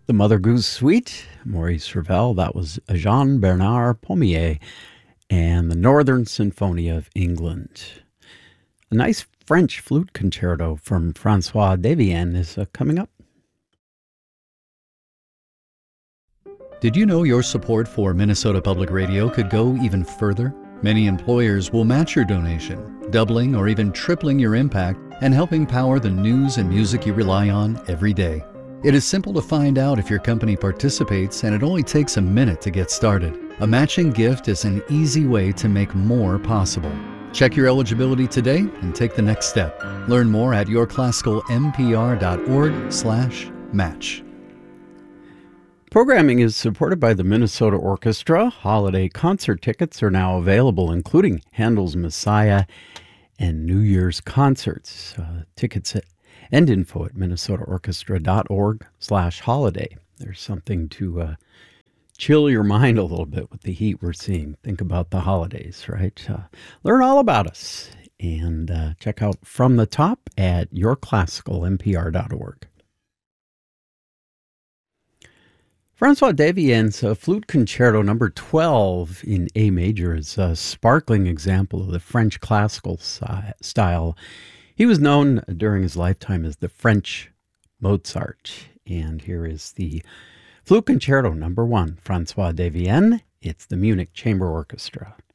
The Mother Goose Suite, Maurice Ravel, that was Jean-Bernard Pommier, and the Northern Symphony of England. A nice French flute concerto from Francois Devienne is coming up. Did you know your support for Minnesota Public Radio could go even further? Many employers will match your donation, doubling or even tripling your impact and helping power the news and music you rely on every day. It is simple to find out if your company participates, and it only takes a minute to get started. A matching gift is an easy way to make more possible. Check your eligibility today and take the next step. Learn more at yourclassicalmpr.org/match. Programming is supported by the Minnesota Orchestra. Holiday concert tickets are now available, including Handel's Messiah and New Year's concerts. Tickets and info at minnesotaorchestra.org/holiday. There's something to chill your mind a little bit with the heat we're seeing. Think about the holidays, right? Learn all about us and check out From the Top at yourclassicalmpr.org. Francois Devienne's Flute Concerto No. 12 in A major is a sparkling example of the French classical style. He was known during his lifetime as the French Mozart. And here is the Flute Concerto No. 1, Francois Devienne. It's the Munich Chamber Orchestra.